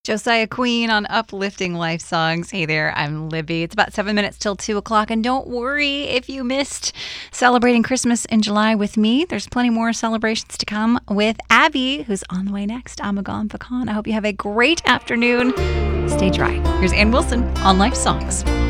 Josiah Queen on Uplifting Life Songs. Hey there, I'm Libby. It's about 7 minutes till 2 o'clock, and don't worry if you missed celebrating Christmas in July with me. There's plenty more celebrations to come with Abby, who's on the way next. I'm Agon Pecan. I hope you have a great afternoon. Stay dry. Here's Ann Wilson on Life Songs.